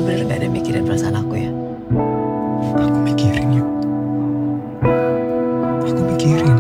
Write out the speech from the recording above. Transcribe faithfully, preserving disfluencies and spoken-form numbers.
bener-bener gak ada mikirin perasaan aku ya? Aku mikirin yuk. Aku mikirin.